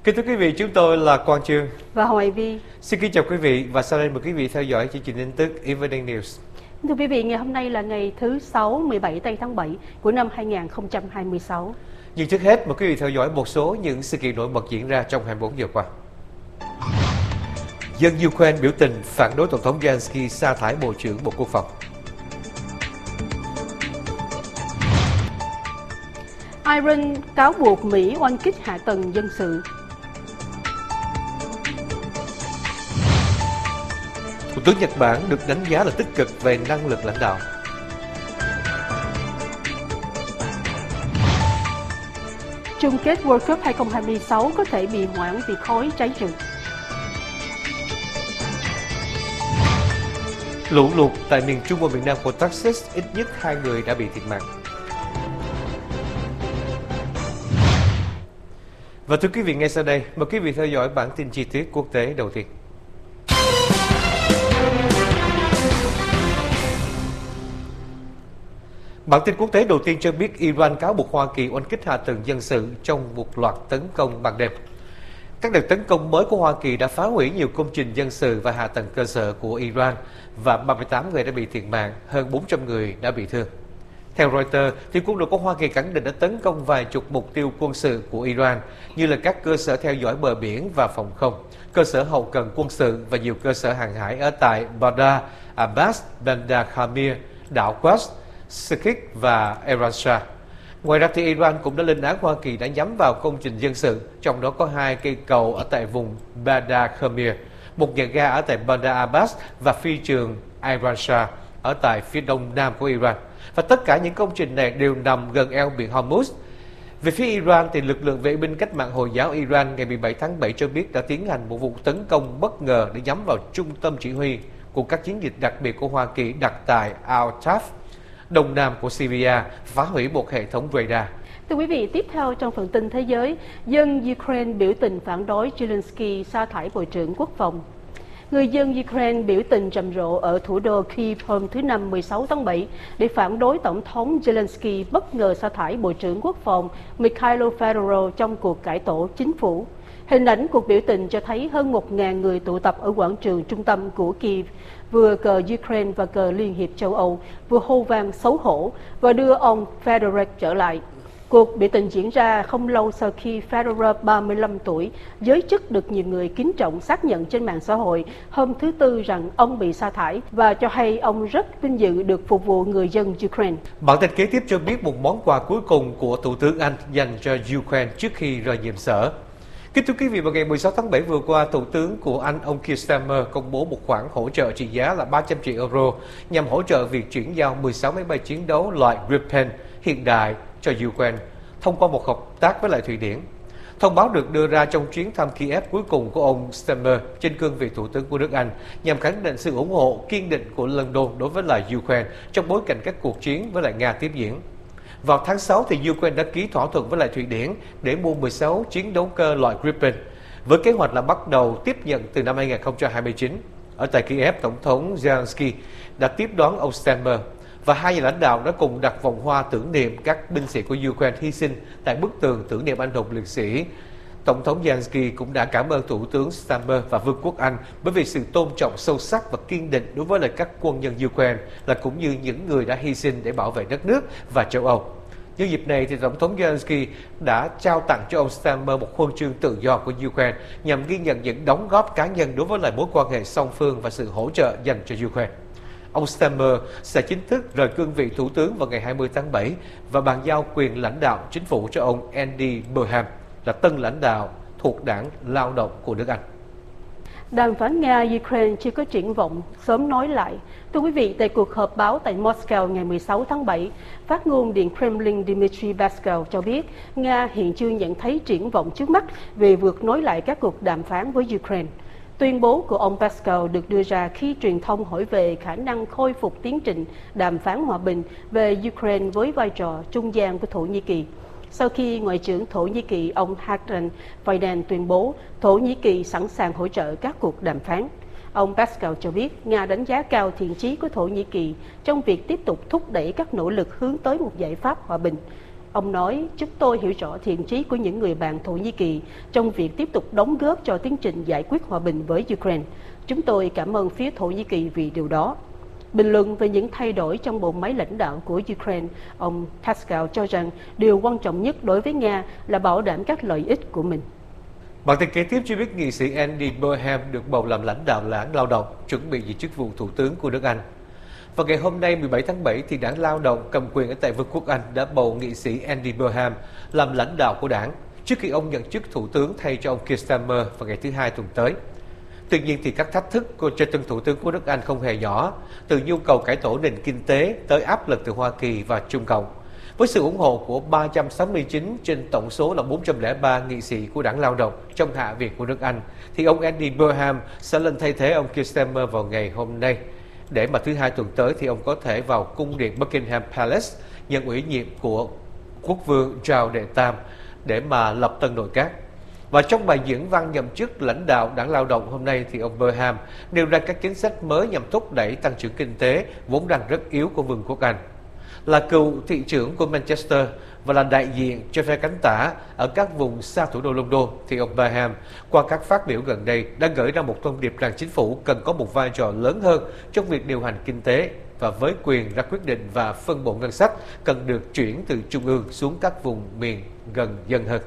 Kính thưa quý vị, chúng tôi là Quang Chương và Hoài Vi. Xin kính chào quý vị và sau đây mời quý vị theo dõi chương trình tin tức Evening News. Thưa quý vị, ngày hôm nay là ngày thứ Sáu 17 tây tháng 7 của năm 2026. Nhưng trước hết mời quý vị theo dõi một số những sự kiện nổi bật diễn ra trong 24 giờ qua. Dân Ukraine biểu tình phản đối Tổng thống Zelensky sa thải Bộ trưởng Bộ Quốc phòng. Iran cáo buộc Mỹ oanh kích hạ tầng dân sự. Thủ tướng Nhật Bản được đánh giá là tích cực về năng lực lãnh đạo. Chung kết World Cup 2026 có thể bị hoãn vì khói cháy rừng. Lũ lụt tại miền Trung và miền Nam của Texas, ít nhất 2 người đã bị thiệt mạng. Và thưa quý vị, ngay sau đây mời quý vị theo dõi bản tin chi tiết quốc tế đầu tiên. Bản tin quốc tế đầu tiên cho biết Iran cáo buộc Hoa Kỳ oanh kích hạ tầng dân sự trong một loạt tấn công ban đêm. Các đợt tấn công mới của Hoa Kỳ đã phá hủy nhiều công trình dân sự và hạ tầng cơ sở của Iran và 38 người đã bị thiệt mạng, hơn 400 người đã bị thương. Theo Reuters, thì quân đội của Hoa Kỳ khẳng định đã tấn công vài chục mục tiêu quân sự của Iran, như là các cơ sở theo dõi bờ biển và phòng không, cơ sở hậu cần quân sự và nhiều cơ sở hàng hải ở tại Bandar Abbas, Bandar Khamir, đảo Quds, Sikik và Eransha. Ngoài ra thì Iran cũng đã lên án Hoa Kỳ đã nhắm vào công trình dân sự, trong đó có 2 cây cầu ở tại vùng Bandar Khamir, một nhà ga ở tại Bandar Abbas và phi trường Eransha ở tại phía đông nam của Iran. Và tất cả những công trình này đều nằm gần eo biển Hormuz. Về phía Iran thì lực lượng vệ binh cách mạng Hồi giáo Iran ngày 17 tháng 7 cho biết đã tiến hành một vụ tấn công bất ngờ để nhắm vào trung tâm chỉ huy của các chiến dịch đặc biệt của Hoa Kỳ đặt tại Al-Taf, đông nam của Syria, phá hủy một hệ thống radar. Thưa quý vị, tiếp theo trong phần tin thế giới, dân Ukraine biểu tình phản đối Zelensky sa thải Bộ trưởng Quốc phòng. Người dân Ukraine biểu tình rầm rộ ở thủ đô Kyiv hôm thứ Năm 16 tháng 7 để phản đối Tổng thống Zelensky bất ngờ sa thải Bộ trưởng Quốc phòng Mikhailo Fedorov trong cuộc cải tổ chính phủ. Hình ảnh cuộc biểu tình cho thấy hơn 1.000 người tụ tập ở quảng trường trung tâm của Kyiv, vừa cờ Ukraine và cờ Liên hiệp châu Âu, vừa hô vang xấu hổ và đưa ông Fedorov trở lại. Cuộc biểu tình diễn ra không lâu sau khi Fedorov, 35 tuổi, giới chức được nhiều người kính trọng xác nhận trên mạng xã hội hôm thứ Tư rằng ông bị sa thải và cho hay ông rất vinh dự được phục vụ người dân Ukraine. Bản tin kế tiếp cho biết một món quà cuối cùng của Thủ tướng Anh dành cho Ukraine trước khi rời nhiệm sở. Kính thưa quý vị, vào ngày 16 tháng 7 vừa qua, Thủ tướng của Anh, ông Keir Starmer, công bố một khoản hỗ trợ trị giá là 300 triệu euro nhằm hỗ trợ việc chuyển giao 16 máy bay chiến đấu loại Gripen hiện đại cho Ukraine thông qua một hợp tác với lại Thụy Điển. Thông báo được đưa ra trong chuyến thăm Kiev cuối cùng của ông Starmer trên cương vị Thủ tướng của nước Anh nhằm khẳng định sự ủng hộ kiên định của London đối với lại Ukraine trong bối cảnh các cuộc chiến với lại Nga tiếp diễn. Vào tháng 6 thì Ukraine đã ký thỏa thuận với lại Thụy Điển để mua 16 chiến đấu cơ loại Gripen, với kế hoạch là bắt đầu tiếp nhận từ năm 2029. Ở tại Kiev, Tổng thống Zelensky đã tiếp đón ông Starmer và hai nhà lãnh đạo đã cùng đặt vòng hoa tưởng niệm các binh sĩ của Ukraine hy sinh tại bức tường tưởng niệm anh hùng liệt sĩ. Tổng thống Zelensky cũng đã cảm ơn Thủ tướng Starmer và Vương quốc Anh bởi vì sự tôn trọng sâu sắc và kiên định đối với lại các quân nhân Ukraine, là cũng như những người đã hy sinh để bảo vệ đất nước và châu Âu. Nhân dịp này thì Tổng thống Zelensky đã trao tặng cho ông Starmer một huân chương tự do của Ukraine nhằm ghi nhận những đóng góp cá nhân đối với lại mối quan hệ song phương và sự hỗ trợ dành cho Ukraine. Ông Starmer sẽ chính thức rời cương vị Thủ tướng vào ngày 20 tháng 7 và bàn giao quyền lãnh đạo chính phủ cho ông Andy Burnham, là tân lãnh đạo thuộc đảng Lao động của nước Anh. Đàm phán Nga-Ukraine chưa có triển vọng sớm nói lại. Thưa quý vị, tại cuộc họp báo tại Moscow ngày 16 tháng 7, phát ngôn Điện Kremlin Dmitry Peskov cho biết Nga hiện chưa nhận thấy triển vọng trước mắt về việc nối lại các cuộc đàm phán với Ukraine. Tuyên bố của ông Peskov được đưa ra khi truyền thông hỏi về khả năng khôi phục tiến trình đàm phán hòa bình về Ukraine với vai trò trung gian của Thổ Nhĩ Kỳ. Sau khi Ngoại trưởng Thổ Nhĩ Kỳ ông Hakan Fidan tuyên bố Thổ Nhĩ Kỳ sẵn sàng hỗ trợ các cuộc đàm phán. Ông Peskov cho biết Nga đánh giá cao thiện chí của Thổ Nhĩ Kỳ trong việc tiếp tục thúc đẩy các nỗ lực hướng tới một giải pháp hòa bình. Ông nói, chúng tôi hiểu rõ thiện chí của những người bạn Thổ Nhĩ Kỳ trong việc tiếp tục đóng góp cho tiến trình giải quyết hòa bình với Ukraine. Chúng tôi cảm ơn phía Thổ Nhĩ Kỳ vì điều đó. Bình luận về những thay đổi trong bộ máy lãnh đạo của Ukraine, ông Pascal cho rằng điều quan trọng nhất đối với Nga là bảo đảm các lợi ích của mình. Bản tin kế tiếp cho biết nghị sĩ Andy Burnham được bầu làm lãnh đạo Đảng Lao động, chuẩn bị giữ chức vụ Thủ tướng của nước Anh. Vào ngày hôm nay 17 tháng 7, thì Đảng Lao động cầm quyền ở tại Vương quốc Anh đã bầu nghị sĩ Andy Burnham làm lãnh đạo của đảng, trước khi ông nhận chức Thủ tướng thay cho ông Keir Starmer vào ngày thứ Hai tuần tới. Tuy nhiên thì các thách thức cho tân Thủ tướng của nước Anh không hề nhỏ, từ nhu cầu cải tổ nền kinh tế tới áp lực từ Hoa Kỳ và Trung Cộng. Với sự ủng hộ của 369 trên tổng số là 403 nghị sĩ của Đảng Lao động trong Hạ viện của nước Anh, thì ông Andy Burnham sẽ lên thay thế ông Keir Starmer vào ngày hôm nay, để mà thứ Hai tuần tới thì ông có thể vào cung điện Buckingham Palace nhận ủy nhiệm của quốc vương Charles đệ Tam để mà lập tân nội các. Và trong bài diễn văn nhậm chức lãnh đạo Đảng Lao động hôm nay, thì ông Burnham nêu ra các chính sách mới nhằm thúc đẩy tăng trưởng kinh tế vốn đang rất yếu của Vương quốc Anh. Là cựu thị trưởng của Manchester và là đại diện cho phe cánh tả ở các vùng xa thủ đô London, thì ông Burnham qua các phát biểu gần đây đã gửi ra một thông điệp rằng chính phủ cần có một vai trò lớn hơn trong việc điều hành kinh tế, và với quyền ra quyết định và phân bổ ngân sách cần được chuyển từ trung ương xuống các vùng miền gần dân hơn.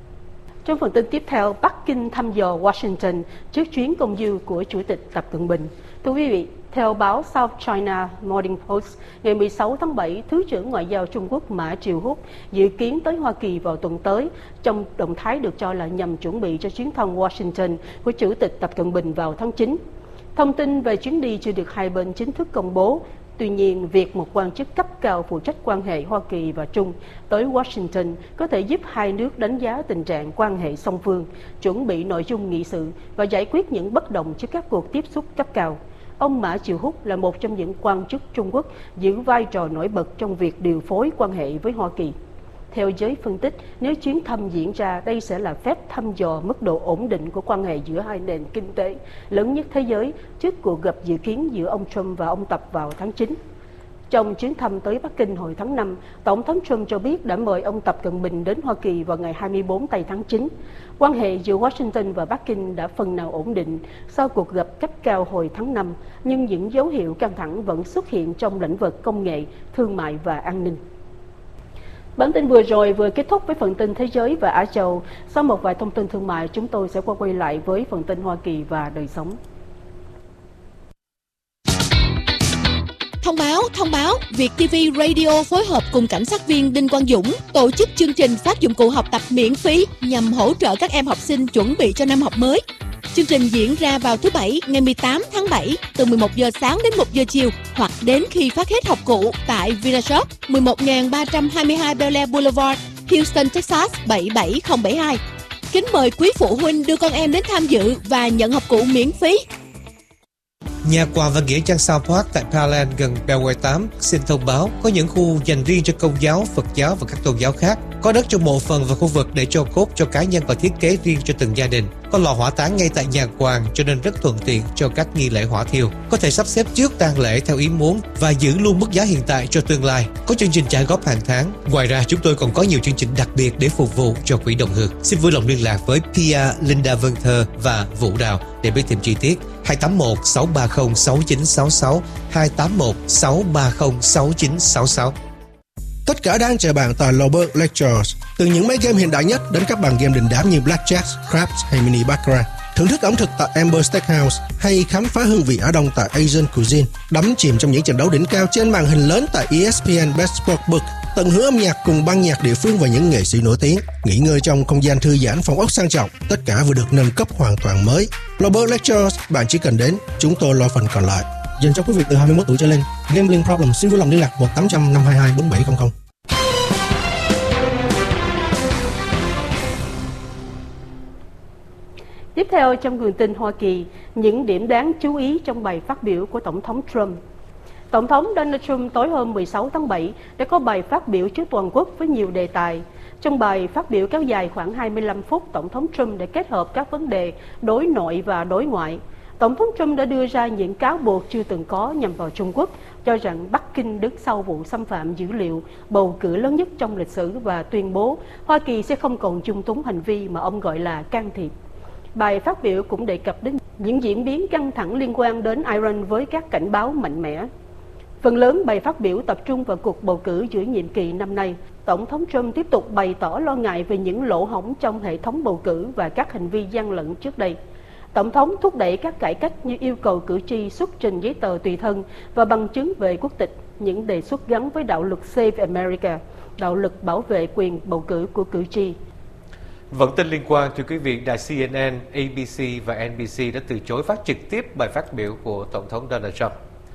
Trong phần tin tiếp theo, Bắc Kinh thăm dò Washington trước chuyến công du của Chủ tịch Tập Cận Bình. Thưa quý vị, theo báo South China Morning Post, ngày 16 tháng 7, Thứ trưởng Ngoại giao Trung Quốc Mã Triều Húc dự kiến tới Hoa Kỳ vào tuần tới, trong động thái được cho là nhằm chuẩn bị cho chuyến thăm Washington của Chủ tịch Tập Cận Bình vào tháng 9. Thông tin về chuyến đi chưa được hai bên chính thức công bố. Tuy nhiên, việc một quan chức cấp cao phụ trách quan hệ Hoa Kỳ và Trung tới Washington có thể giúp hai nước đánh giá tình trạng quan hệ song phương, chuẩn bị nội dung nghị sự và giải quyết những bất đồng trước các cuộc tiếp xúc cấp cao. Ông Mã Triều Húc là một trong những quan chức Trung Quốc giữ vai trò nổi bật trong việc điều phối quan hệ với Hoa Kỳ. Theo giới phân tích, nếu chuyến thăm diễn ra, đây sẽ là phép thăm dò mức độ ổn định của quan hệ giữa hai nền kinh tế lớn nhất thế giới trước cuộc gặp dự kiến giữa ông Trump và ông Tập vào tháng 9. Trong chuyến thăm tới Bắc Kinh hồi tháng 5, Tổng thống Trump cho biết đã mời ông Tập Cận Bình đến Hoa Kỳ vào ngày 24 tây tháng 9. Quan hệ giữa Washington và Bắc Kinh đã phần nào ổn định sau cuộc gặp cấp cao hồi tháng 5, nhưng những dấu hiệu căng thẳng vẫn xuất hiện trong lĩnh vực công nghệ, thương mại và an ninh. Bản tin vừa rồi vừa kết thúc với phần tin thế giới và Á Châu. Sau một vài thông tin thương mại, chúng tôi sẽ quay lại với phần tin Hoa Kỳ và đời sống. Thông báo, Việt TV Radio phối hợp cùng cảnh sát viên Đinh Quang Dũng tổ chức chương trình phát dụng cụ học tập miễn phí nhằm hỗ trợ các em học sinh chuẩn bị cho năm học mới. Chương trình diễn ra vào thứ Bảy ngày 18 tháng 7 từ 11 giờ sáng đến 1 giờ chiều hoặc đến khi phát hết học cụ tại Vinashop 11322 Bel Air Boulevard, Houston, Texas 77072. Kính mời quý phụ huynh đưa con em đến tham dự và nhận học cụ miễn phí. Nhà quà và nghĩa trang South Park tại Pearland gần Beltway 8 xin thông báo có những khu dành riêng cho Công giáo, Phật giáo và các tôn giáo khác. Có đất trong mộ phần và khu vực để cho cốt cho cá nhân và thiết kế riêng cho từng gia đình. Có lò hỏa táng ngay tại nhà quàng cho nên rất thuận tiện cho các nghi lễ hỏa thiêu. Có thể sắp xếp trước tang lễ theo ý muốn và giữ luôn mức giá hiện tại cho tương lai. Có chương trình trả góp hàng tháng. Ngoài ra chúng tôi còn có nhiều chương trình đặc biệt để phục vụ cho quỹ đồng hương. Xin vui lòng liên lạc với Pia, Linda Vân Thơ và Vũ Đào để biết thêm chi tiết. 281 630 6966 281 630 6966. Tất cả đang chờ bạn tại Lobert Lectures. Từ những máy game hiện đại nhất đến các bàn game đình đám như Blackjack, Craps hay Mini Baccarat. Thưởng thức ẩm thực tại Amber Steakhouse hay khám phá hương vị Á Đông tại Asian Cuisine. Đắm chìm trong những trận đấu đỉnh cao trên màn hình lớn tại ESPN Best Sportsbook. Tận hưởng âm nhạc cùng ban nhạc địa phương và những nghệ sĩ nổi tiếng. Nghỉ ngơi trong không gian thư giãn, phòng ốc sang trọng. Tất cả vừa được nâng cấp hoàn toàn mới. Lobert Lectures, bạn chỉ cần đến, chúng tôi lo phần còn lại. Dành cho quý vị từ 21 tuổi trở lên. Gambling problem xin vui lòng liên lạc 1-800-522-4700. Tiếp theo trong nguồn tin Hoa Kỳ, những điểm đáng chú ý trong bài phát biểu của Tổng thống Trump. Tổng thống Donald Trump tối hôm 16 tháng 7 đã có bài phát biểu trước toàn quốc với nhiều đề tài. Trong bài phát biểu kéo dài khoảng 25 phút, Tổng thống Trump đã kết hợp các vấn đề đối nội và đối ngoại. Tổng thống Trump đã đưa ra những cáo buộc chưa từng có nhằm vào Trung Quốc, cho rằng Bắc Kinh đứng sau vụ xâm phạm dữ liệu bầu cử lớn nhất trong lịch sử và tuyên bố Hoa Kỳ sẽ không còn dung túng hành vi mà ông gọi là can thiệp. Bài phát biểu cũng đề cập đến những diễn biến căng thẳng liên quan đến Iran với các cảnh báo mạnh mẽ. Phần lớn bài phát biểu tập trung vào cuộc bầu cử giữa nhiệm kỳ năm nay. Tổng thống Trump tiếp tục bày tỏ lo ngại về những lỗ hổng trong hệ thống bầu cử và các hành vi gian lận trước đây. Tổng thống thúc đẩy các cải cách như yêu cầu cử tri xuất trình giấy tờ tùy thân và bằng chứng về quốc tịch, những đề xuất gắn với đạo luật Save America, đạo luật bảo vệ quyền bầu cử của cử tri. Vẫn tin liên quan, thưa quý vị, đài CNN, ABC và NBC đã từ chối phát trực tiếp bài phát biểu của Tổng thống Donald Trump.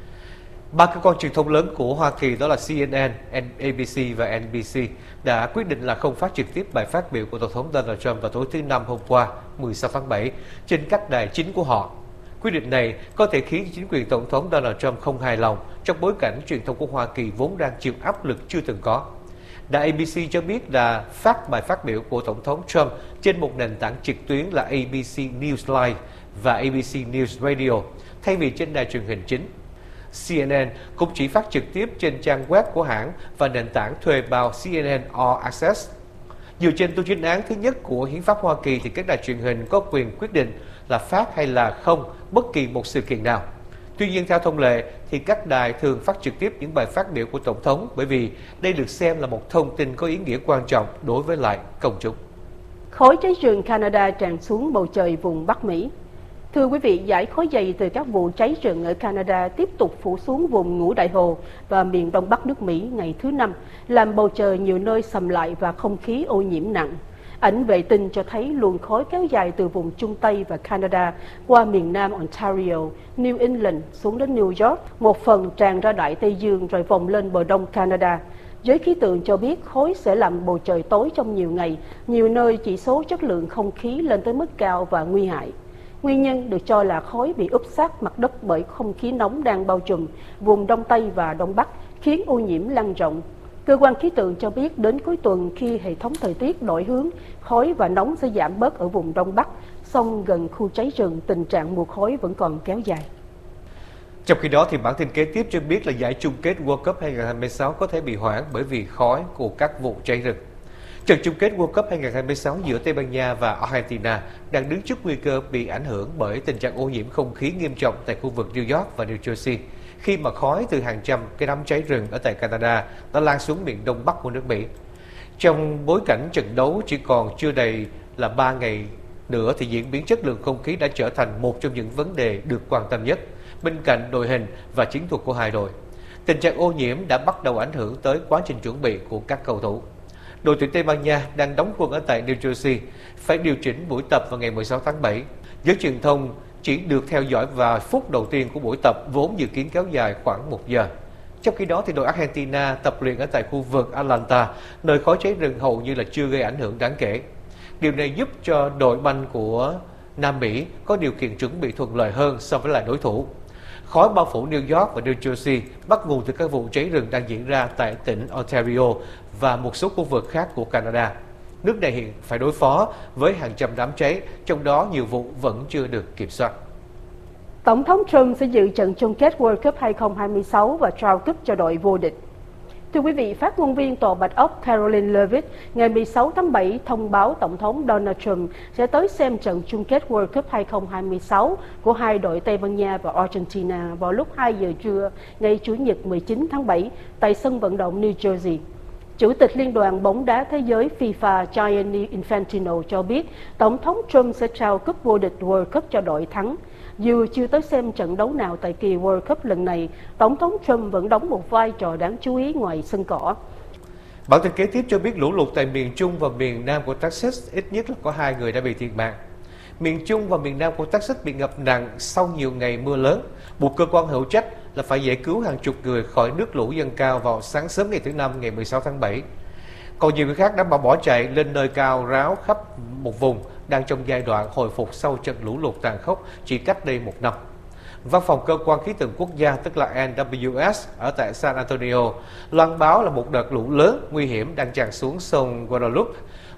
Ba cơ quan truyền thông lớn của Hoa Kỳ đó là CNN, ABC và NBC đã quyết định là không phát trực tiếp bài phát biểu của Tổng thống Donald Trump vào tối thứ Năm hôm qua, 16 tháng 7, trên các đài chính của họ. Quyết định này có thể khiến chính quyền Tổng thống Donald Trump không hài lòng trong bối cảnh truyền thông của Hoa Kỳ vốn đang chịu áp lực chưa từng có. Đài ABC cho biết là phát bài phát biểu của Tổng thống Trump trên một nền tảng trực tuyến là ABC News Live và ABC News Radio, thay vì trên đài truyền hình chính. CNN cũng chỉ phát trực tiếp trên trang web của hãng và nền tảng thuê bao CNN All Access. Dựa trên tu chính án thứ nhất của Hiến pháp Hoa Kỳ thì các đài truyền hình có quyền quyết định là phát hay là không bất kỳ một sự kiện nào. Tuy nhiên, theo thông lệ thì các đài thường phát trực tiếp những bài phát biểu của Tổng thống bởi vì đây được xem là một thông tin có ý nghĩa quan trọng đối với lại công chúng. Khói cháy rừng Canada tràn xuống bầu trời vùng Bắc Mỹ. Thưa quý vị, dải khói dày từ các vụ cháy rừng ở Canada tiếp tục phủ xuống vùng Ngũ Đại Hồ và miền Đông Bắc nước Mỹ ngày thứ Năm, làm bầu trời nhiều nơi sầm lại và không khí ô nhiễm nặng. Ảnh vệ tinh cho thấy luồng khói kéo dài từ vùng Trung Tây và Canada qua miền Nam Ontario, New England xuống đến New York, một phần tràn ra Đại Tây Dương rồi vòng lên bờ đông Canada. Giới khí tượng cho biết khói sẽ làm bầu trời tối trong nhiều ngày, nhiều nơi chỉ số chất lượng không khí lên tới mức cao và nguy hại. Nguyên nhân được cho là khói bị úp sát mặt đất bởi không khí nóng đang bao trùm vùng Đông Tây và Đông Bắc, khiến ô nhiễm lan rộng. Cơ quan khí tượng cho biết đến cuối tuần khi hệ thống thời tiết đổi hướng, khói và nóng sẽ giảm bớt ở vùng Đông Bắc, song gần khu cháy rừng tình trạng mù khói vẫn còn kéo dài. Trong khi đó thì bản tin kế tiếp cho biết là giải chung kết World Cup 2026 có thể bị hoãn bởi vì khói của các vụ cháy rừng. Trận chung kết World Cup 2026 giữa Tây Ban Nha và Argentina đang đứng trước nguy cơ bị ảnh hưởng bởi tình trạng ô nhiễm không khí nghiêm trọng tại khu vực New York và New Jersey, khi mà khói từ hàng trăm cái đám cháy rừng ở tại Canada đã lan xuống miền Đông Bắc của nước Mỹ. Trong bối cảnh trận đấu chỉ còn chưa đầy là 3 ngày nữa thì diễn biến chất lượng không khí đã trở thành một trong những vấn đề được quan tâm nhất, bên cạnh đội hình và chiến thuật của hai đội. Tình trạng ô nhiễm đã bắt đầu ảnh hưởng tới quá trình chuẩn bị của các cầu thủ. Đội tuyển Tây Ban Nha đang đóng quân ở tại New Jersey phải điều chỉnh buổi tập vào ngày 16 tháng 7. Giới truyền thông chỉ được theo dõi vài phút đầu tiên của buổi tập vốn dự kiến kéo dài khoảng 1 giờ. Trong khi đó thì đội Argentina tập luyện ở tại khu vực Atlanta, nơi khói cháy rừng hầu như là chưa gây ảnh hưởng đáng kể. Điều này giúp cho đội banh của Nam Mỹ có điều kiện chuẩn bị thuận lợi hơn so với lại đối thủ. Khói bao phủ New York và New Jersey bắt nguồn từ các vụ cháy rừng đang diễn ra tại tỉnh Ontario và một số khu vực khác của Canada. Nước này hiện phải đối phó với hàng trăm đám cháy, trong đó nhiều vụ vẫn chưa được kiểm soát. Tổng thống Trump sẽ dự trận chung kết World Cup 2026 và trao cúp cho đội vô địch. Thưa quý vị, phát ngôn viên Tòa Bạch Ốc Caroline Leavitt ngày 16 tháng 7 thông báo Tổng thống Donald Trump sẽ tới xem trận chung kết World Cup 2026 của hai đội Tây Ban Nha và Argentina vào lúc 2 giờ trưa ngày Chủ nhật 19 tháng 7 tại sân vận động New Jersey. Chủ tịch Liên đoàn bóng đá thế giới FIFA Gianni Infantino cho biết Tổng thống Trump sẽ trao cúp vô địch World Cup cho đội thắng. Dù chưa tới xem trận đấu nào tại kỳ World Cup lần này, Tổng thống Trump vẫn đóng một vai trò đáng chú ý ngoài sân cỏ. Bản tin kế tiếp cho biết lũ lụt tại miền Trung và miền Nam của Texas ít nhất là có 2 người đã bị thiệt mạng. Miền Trung và miền Nam của Texas bị ngập nặng sau nhiều ngày mưa lớn, buộc cơ quan hữu trách là phải giải cứu hàng chục người khỏi nước lũ dâng cao vào sáng sớm ngày thứ Năm ngày 16 tháng 7. Còn nhiều người khác đã bỏ chạy lên nơi cao ráo khắp một vùng đang trong giai đoạn hồi phục sau trận lũ lụt tàn khốc chỉ cách đây 1 năm. Văn phòng cơ quan khí tượng quốc gia tức là NWS ở tại San Antonio loan báo là một đợt lũ lớn nguy hiểm đang tràn xuống sông Guadalupe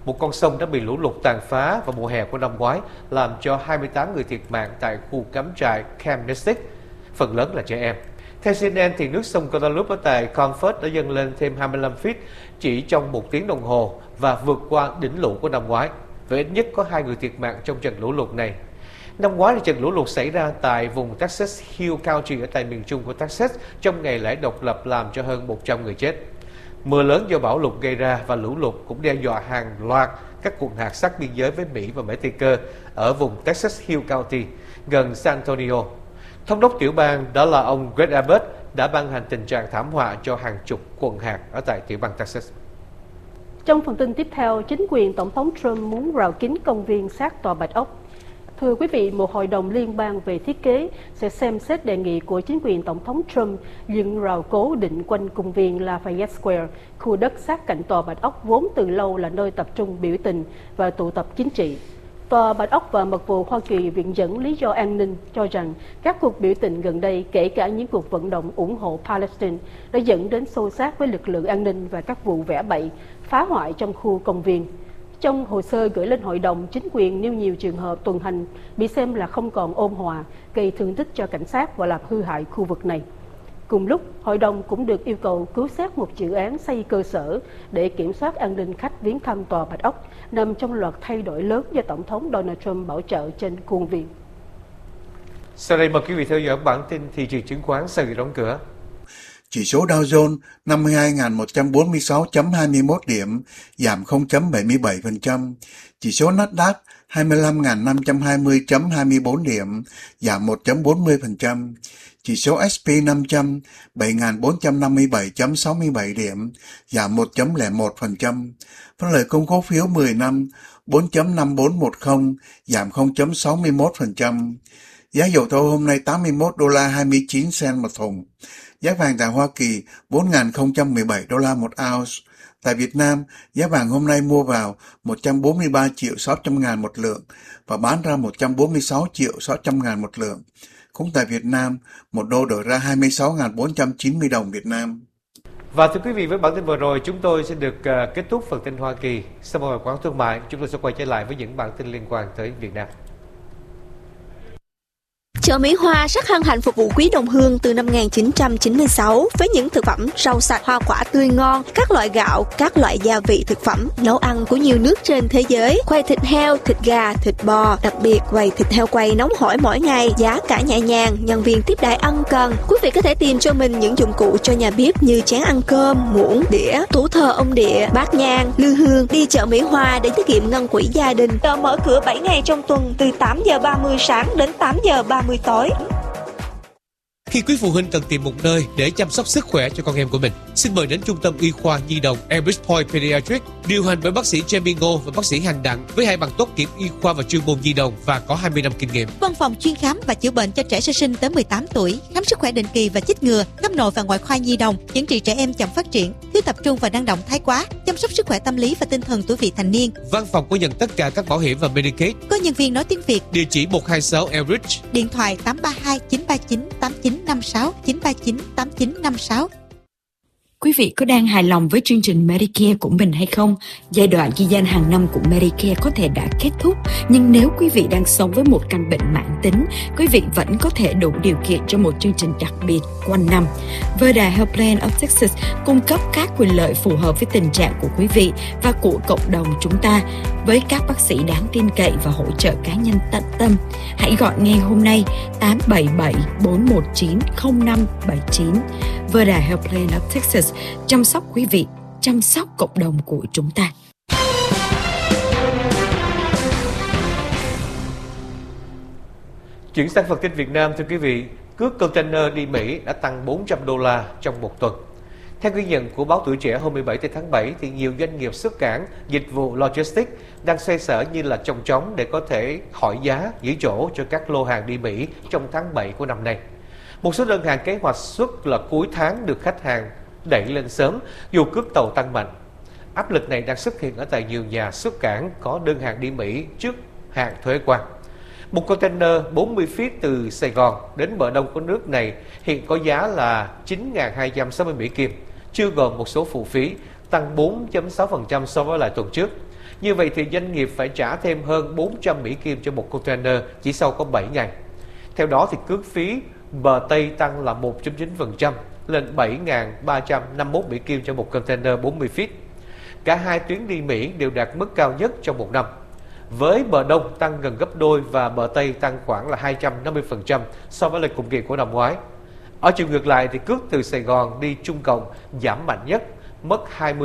một con sông đã bị lũ lụt tàn phá vào mùa hè của năm ngoái, làm cho 28 người thiệt mạng tại khu cắm trại Camp Mystic, phần lớn là trẻ em. Theo CNN, thì nước sông Guadalupe ở tại Comfort đã dâng lên thêm 25 feet chỉ trong 1 tiếng đồng hồ và vượt qua đỉnh lũ của năm ngoái, với ít nhất có 2 người thiệt mạng trong trận lũ lụt này. Năm ngoái, trận lũ lụt xảy ra tại vùng Texas Hill Country ở tại miền trung của Texas trong ngày lễ độc lập, làm cho hơn 100 người chết. Mưa lớn do bão lụt gây ra và lũ lụt cũng đe dọa hàng loạt các quận hạt sát biên giới với Mỹ và Mexico ở vùng Texas Hill County gần San Antonio. Thống đốc tiểu bang, đó là ông Greg Abbott, đã ban hành tình trạng thảm họa cho hàng chục quận hạt ở tại tiểu bang Texas. Trong phần tin tiếp theo, chính quyền Tổng thống Trump muốn rào kín công viên sát Tòa Bạch Ốc. Thưa quý vị, một hội đồng liên bang về thiết kế sẽ xem xét đề nghị của chính quyền Tổng thống Trump dựng rào cố định quanh công viên Lafayette Square, khu đất sát cạnh Tòa Bạch Ốc vốn từ lâu là nơi tập trung biểu tình và tụ tập chính trị. Tòa Bạch Ốc và Mật vụ Hoa Kỳ viện dẫn lý do an ninh cho rằng các cuộc biểu tình gần đây, kể cả những cuộc vận động ủng hộ Palestine, đã dẫn đến xô xát với lực lượng an ninh và các vụ vẽ bậy, phá hoại trong khu công viên. Trong hồ sơ gửi lên hội đồng, chính quyền nêu nhiều trường hợp tuần hành bị xem là không còn ôn hòa, gây thương tích cho cảnh sát và làm hư hại khu vực này. Cùng lúc, hội đồng cũng được yêu cầu cứu xét một dự án xây cơ sở để kiểm soát an ninh khách viếng thăm Tòa Bạch Ốc, nằm trong loạt thay đổi lớn do Tổng thống Donald Trump bảo trợ trên khuôn viên. Sau đây mời quý vị theo dõi bản tin thị trường chứng khoán sau khi đóng cửa. Chỉ số Dow Jones 52.146.21 điểm, giảm 0.77%. Chỉ số Nasdaq 25.520.24 điểm, giảm 1.40%. Chỉ số S&P 500 7.457.67 điểm, giảm 1.01%. Phân lời công cổ phiếu 10 năm 4.5410, giảm 0.61%. Giá dầu thô hôm nay $81.29 một thùng. Giá vàng tại Hoa Kỳ $4.017 một ounce. Tại Việt Nam, giá vàng hôm nay mua vào 143.600.000 một lượng và bán ra 146.600.000 một lượng. Cũng tại Việt Nam, một đô đổi ra 26.490 đồng Việt Nam. Và thưa quý vị, với bản tin vừa rồi, chúng tôi sẽ được kết thúc phần tin Hoa Kỳ. Sau một quãng thương mại, chúng tôi sẽ quay trở lại với những bản tin liên quan tới Việt Nam. Chợ Mỹ Hoa rất hân hạnh phục vụ quý đồng hương từ năm 1996 với những thực phẩm rau sạch, hoa quả tươi ngon, các loại gạo, các loại gia vị thực phẩm nấu ăn của nhiều nước trên thế giới, quầy thịt heo, thịt gà, thịt bò, đặc biệt quầy thịt heo quay nóng hổi mỗi ngày, giá cả nhẹ nhàng, nhân viên tiếp đãi ân cần. Quý vị có thể tìm cho mình những dụng cụ cho nhà bếp như chén ăn cơm, muỗng, đĩa, tủ thờ ông địa, bát nhang, lư hương. Đi chợ Mỹ Hoa để tiết kiệm ngân quỹ gia đình. Chợ mở cửa 7 ngày trong tuần từ 8 giờ 30 sáng đến 8 giờ 30 tối. Khi quý phụ huynh cần tìm một nơi để chăm sóc sức khỏe cho con em của mình, xin mời đến Trung tâm Y khoa Nhi đồng Elbridge Point Pediatric, điều hành bởi bác sĩ Jamie Ngô và bác sĩ Hành Đặng với 2 bằng tốt nghiệp y khoa và chuyên môn nhi đồng và có 20 năm kinh nghiệm. Văn phòng chuyên khám và chữa bệnh cho trẻ sơ sinh tới 18 tuổi, khám sức khỏe định kỳ và chích ngừa, khám nội và ngoại khoa nhi đồng, chẩn trị trẻ em chậm phát triển, thiếu tập trung và năng động thái quá, chăm sóc sức khỏe tâm lý và tinh thần tuổi vị thành niên. Văn phòng có nhận tất cả các bảo hiểm và Medicaid. Có nhân viên nói tiếng Việt. Địa chỉ 126 Elbridge. Điện thoại 832 939 8956 939 8956. Quý vị có đang hài lòng với chương trình Medicare của mình hay không? Giai đoạn ghi danh hàng năm của Medicare có thể đã kết thúc, nhưng nếu quý vị đang sống với một căn bệnh mãn tính, quý vị vẫn có thể đủ điều kiện cho một chương trình đặc biệt quanh năm. Verda Health Plan of Texas cung cấp các quyền lợi phù hợp với tình trạng của quý vị và của cộng đồng chúng ta, với các bác sĩ đáng tin cậy và hỗ trợ cá nhân tận tâm. Hãy gọi ngay hôm nay 877 419 0579. Verda Health Plan of Texas, chăm sóc quý vị, chăm sóc cộng đồng của chúng ta. Chuyển sang phần tin Việt Nam, thưa quý vị, cước container đi Mỹ đã tăng $400 trong một tuần. Theo ghi nhận của báo Tuổi Trẻ hôm 17 tháng 7, thì nhiều doanh nghiệp xuất cảng, dịch vụ logistics đang xoay sở như là chong chóng để có thể hỏi giá, giữ chỗ cho các lô hàng đi Mỹ trong tháng 7 của năm nay. Một số đơn hàng kế hoạch xuất là cuối tháng được khách hàng đẩy lên sớm dù cước tàu tăng mạnh. Áp lực này đang xuất hiện ở tại nhiều nhà xuất cảng có đơn hàng đi Mỹ trước hạn thuế quan. Một container 40 feet từ Sài Gòn đến bờ đông của nước này hiện có giá là 9.260 Mỹ Kim, chưa gồm một số phụ phí, tăng 4.6% so với lại tuần trước. Như vậy thì doanh nghiệp phải trả thêm hơn 400 Mỹ Kim cho một container chỉ sau có 7 ngày. Theo đó thì cước phí bờ Tây tăng là 1.9% lên 7.351 Mỹ Kim cho một container 40 feet. Cả hai tuyến đi Mỹ đều đạt mức cao nhất trong một năm. Với bờ Đông tăng gần gấp đôi và bờ Tây tăng khoảng là 250% so với lịch cùng kỳ của năm ngoái. Ở chiều ngược lại thì cước từ Sài Gòn đi Trung Cộng giảm mạnh nhất, mất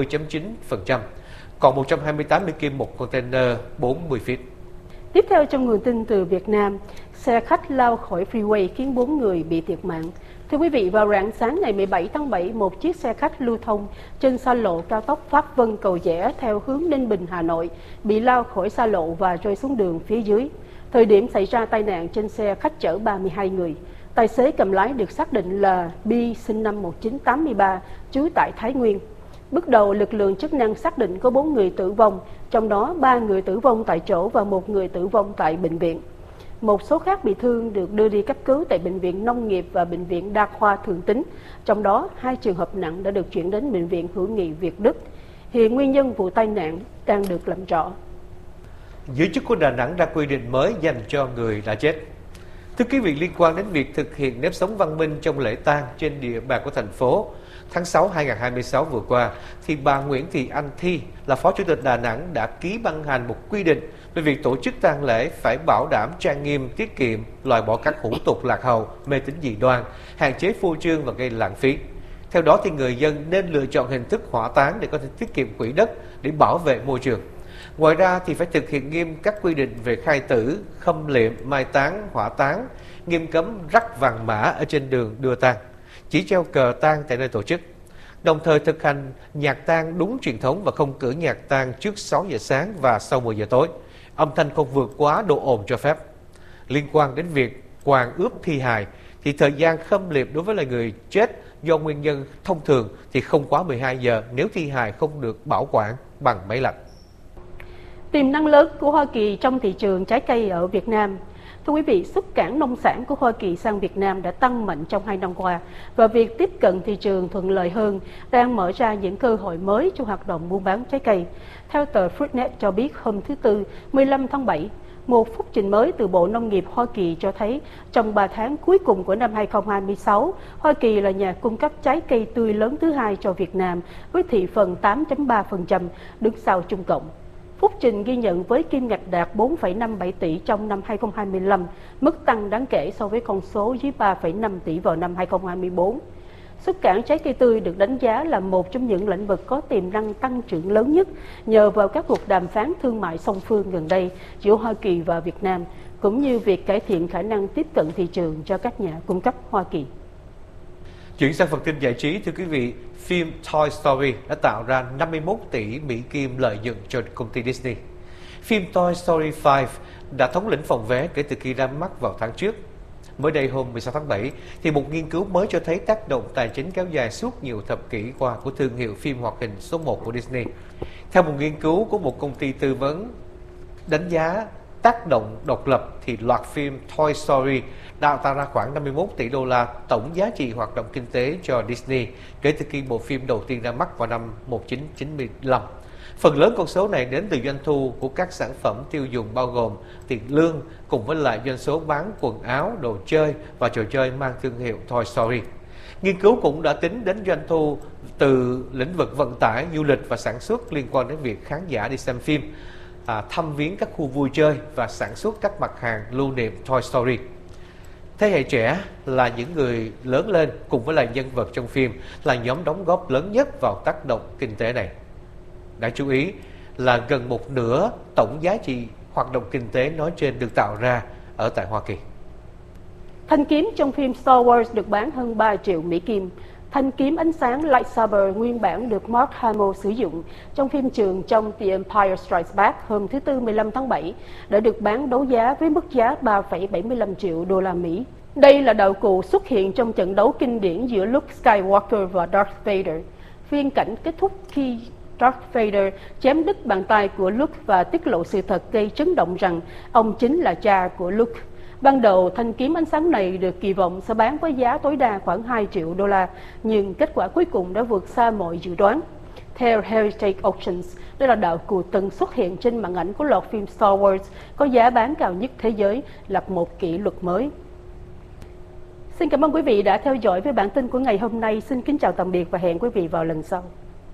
20.9%, còn 128 Mỹ Kim một container 40 feet. Tiếp theo trong nguồn tin từ Việt Nam, xe khách lao khỏi freeway khiến 4 người bị thiệt mạng. Thưa quý vị, vào rạng sáng ngày 17 tháng 7, một chiếc xe khách lưu thông trên xa lộ cao tốc Pháp Vân Cầu Giẽ theo hướng Ninh Bình, Hà Nội bị lao khỏi xa lộ và rơi xuống đường phía dưới. Thời điểm xảy ra tai nạn, trên xe khách chở 32 người. Tài xế cầm lái được xác định là Bi sinh năm 1983, trú tại Thái Nguyên. Bước đầu, lực lượng chức năng xác định có 4 người tử vong, trong đó 3 người tử vong tại chỗ và 1 người tử vong tại bệnh viện. Một số khác bị thương được đưa đi cấp cứu tại Bệnh viện Nông nghiệp và Bệnh viện Đa khoa Thường Tín. Trong đó, 2 trường hợp nặng đã được chuyển đến Bệnh viện Hữu nghị Việt Đức. Hiện nguyên nhân vụ tai nạn đang được làm rõ. Giới chức của Đà Nẵng ra quy định mới dành cho người đã chết. Thưa quý vị, liên quan đến việc thực hiện nếp sống văn minh trong lễ tang trên địa bàn của thành phố, tháng 6 2026 vừa qua, thì bà Nguyễn Thị Anh Thi là Phó Chủ tịch Đà Nẵng đã ký ban hành một quy định về việc tổ chức tang lễ phải bảo đảm trang nghiêm, tiết kiệm, loại bỏ các hủ tục lạc hậu, mê tín dị đoan, hạn chế phô trương và gây lãng phí. Theo đó thì người dân nên lựa chọn hình thức hỏa táng để có thể tiết kiệm quỹ đất để bảo vệ môi trường. Ngoài ra thì phải thực hiện nghiêm các quy định về khai tử, khâm liệm, mai táng, hỏa táng, nghiêm cấm rắc vàng mã ở trên đường đưa tang, chỉ treo cờ tang tại nơi tổ chức. Đồng thời thực hành nhạc tang đúng truyền thống và không cử nhạc tang trước 6 giờ sáng và sau 10 giờ tối. Âm thanh không vượt quá độ ồn cho phép. Liên quan đến việc quàng ướp thi hài thì thời gian khâm liệm đối với là người chết do nguyên nhân thông thường thì không quá 12 giờ nếu thi hài không được bảo quản bằng máy lạnh. Tiềm năng lớn của Hoa Kỳ trong thị trường trái cây ở Việt Nam. Thưa quý vị, xuất cảng nông sản của Hoa Kỳ sang Việt Nam đã tăng mạnh trong 2 năm qua và việc tiếp cận thị trường thuận lợi hơn đang mở ra những cơ hội mới cho hoạt động buôn bán trái cây. Theo tờ Fruitnet cho biết hôm thứ Tư, 15 tháng 7, một phúc trình mới từ Bộ Nông nghiệp Hoa Kỳ cho thấy trong 3 tháng cuối cùng của năm 2026, Hoa Kỳ là nhà cung cấp trái cây tươi lớn thứ 2 cho Việt Nam với thị phần 8.3%, đứng sau Trung Cộng. Phúc trình ghi nhận với kim ngạch đạt 4,57 tỷ trong năm 2025, mức tăng đáng kể so với con số dưới 3,5 tỷ vào năm 2024. Xuất cảng trái cây tươi được đánh giá là một trong những lĩnh vực có tiềm năng tăng trưởng lớn nhất nhờ vào các cuộc đàm phán thương mại song phương gần đây giữa Hoa Kỳ và Việt Nam, cũng như việc cải thiện khả năng tiếp cận thị trường cho các nhà cung cấp Hoa Kỳ. Chuyển sang phần tin giải trí, thưa quý vị, phim Toy Story đã tạo ra 51 tỷ Mỹ Kim lợi nhuận cho công ty Disney. Phim Toy Story 5 đã thống lĩnh phòng vé kể từ khi ra mắt vào tháng trước. Mới đây hôm 16 tháng 7, thì một nghiên cứu mới cho thấy tác động tài chính kéo dài suốt nhiều thập kỷ qua của thương hiệu phim hoạt hình số 1 của Disney. Theo một nghiên cứu của một công ty tư vấn đánh giá tác động độc lập thì loạt phim Toy Story đã tạo ra khoảng 51 tỷ đô la tổng giá trị hoạt động kinh tế cho Disney kể từ khi bộ phim đầu tiên ra mắt vào năm 1995. Phần lớn con số này đến từ doanh thu của các sản phẩm tiêu dùng bao gồm tiền lương cùng với lại doanh số bán quần áo, đồ chơi và trò chơi mang thương hiệu Toy Story. Nghiên cứu cũng đã tính đến doanh thu từ lĩnh vực vận tải, du lịch và sản xuất liên quan đến việc khán giả đi xem phim, thăm viếng các khu vui chơi và sản xuất các mặt hàng lưu niệm Toy Story. Thế hệ trẻ là những người lớn lên cùng với lại nhân vật trong phim là nhóm đóng góp lớn nhất vào tác động kinh tế này. Đáng chú ý là gần một nửa tổng giá trị hoạt động kinh tế nói trên được tạo ra ở tại Hoa Kỳ. Thanh kiếm trong phim Star Wars được bán hơn 3 triệu Mỹ Kim. Thanh kiếm ánh sáng lightsaber nguyên bản được Mark Hamill sử dụng trong phim trường trong The Empire Strikes Back hôm thứ Tư 15 tháng 7 đã được bán đấu giá với mức giá 3,75 triệu đô la Mỹ. Đây là đạo cụ xuất hiện trong trận đấu kinh điển giữa Luke Skywalker và Darth Vader. Phiên cảnh kết thúc khi Darth Vader chém đứt bàn tay của Luke và tiết lộ sự thật gây chấn động rằng ông chính là cha của Luke. Ban đầu, thanh kiếm ánh sáng này được kỳ vọng sẽ bán với giá tối đa khoảng 2 triệu đô la, nhưng kết quả cuối cùng đã vượt xa mọi dự đoán. Theo Heritage Auctions, đây là đạo cụ từng xuất hiện trên màn ảnh của loạt phim Star Wars có giá bán cao nhất thế giới, lập một kỷ lục mới. Xin cảm ơn quý vị đã theo dõi với bản tin của ngày hôm nay. Xin kính chào tạm biệt và hẹn quý vị vào lần sau.